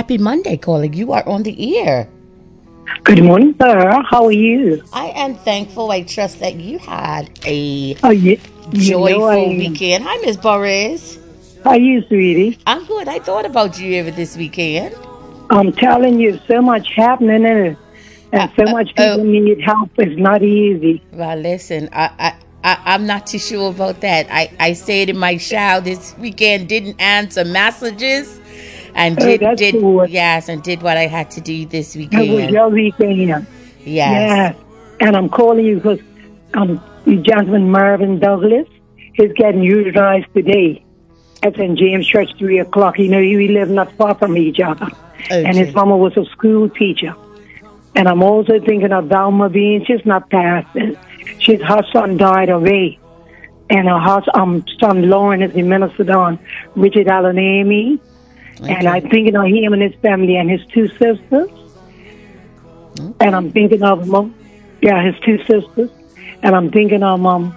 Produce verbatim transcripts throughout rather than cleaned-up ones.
Happy Monday, caller. You are on the air. Good morning, sir. How are you? I am thankful. I trust that you had a Oh, you, you know joyful I am. weekend. Hi, Miss Boris. How are you, sweetie? I'm good. I thought about you over this weekend. I'm telling you, so much happening in it, and Uh, so uh, much people oh. need help. It's not easy. Well, listen, I, I, I, I'm not too sure about that. I, I stayed in my shower this weekend, didn't answer messages, and Oh, did, that's did, good. yes, and did what I had to do this That was weekend. your weekend. Yes. Yes. And I'm calling you because um, gentleman Marvin Douglas is getting euthanized today at Saint James Church, three o'clock. You know, we live not far from each other. Okay. And his mama was a school teacher. And I'm also thinking of Velma Bean. She's not passing. She's, her son died away. And her um, son Lauren is the minister on Richard Allen Amy. Okay. And I'm thinking of him and his family and his two sisters. Okay. And I'm thinking of, um, yeah, his two sisters. And I'm thinking of um,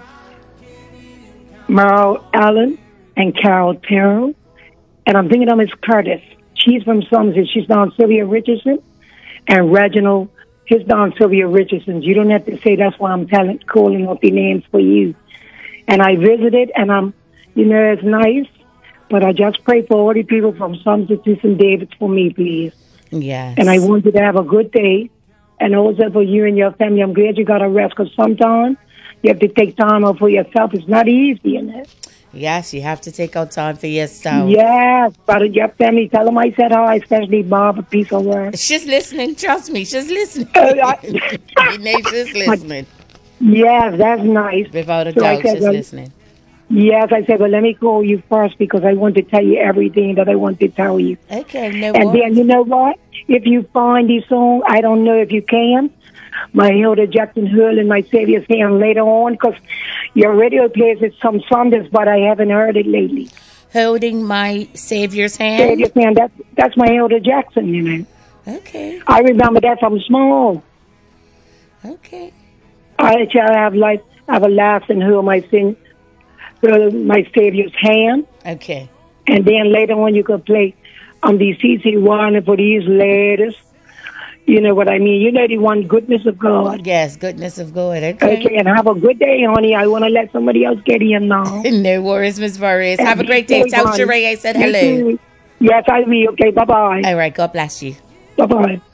Merle Allen and Carol Terrell. And I'm thinking of Miss Curtis. She's from Somerset. She's down Sylvia Richardson. And Reginald, his down Sylvia Richardson. You don't have to say that's why I'm telling, calling up the names for you. And I visited, and I'm, you know, it's nice. But I just pray for all the people from Somerset to Saint David's for me, please. Yes. And I want you to have a good day. And also for you and your family, I'm glad you got a rest, because sometimes you have to take time out for yourself. It's not easy, in it. Yes, you have to take out time for yourself. Yes, but your family, tell them I said hi, especially Bob, a piece of work. She's listening, trust me, she's listening. Uh, I, you know she's listening. Yes, that's nice. Without a so doubt, said, she's well, listening. Yes, I said, well, let me call you first because I want to tell you everything that I want to tell you. Okay, no And worries. then, you know what? If you find the song, I don't know if you can, my Hilda Jackson Hurl in My Savior's Hand later on, because your radio plays it some Sundays, but I haven't heard it lately. Holding My Savior's Hand? Savior's Hand, that's, that's my Hilda Jackson, you know. Okay. I remember that from small. Okay. I shall have like everlasting who am I sing uh, My Savior's Hand. Okay. And then later on you could play on the C C one for these ladies. You know what I mean? You know the one, Goodness of God. Yes, Goodness of God. Okay. Okay, and have a good day, honey. I want to let somebody else get in now. No worries, Miss Varese. Have a great day. Tell Sheree I said hello. Yes, I will. Okay, bye-bye. All right, God bless you. Bye-bye.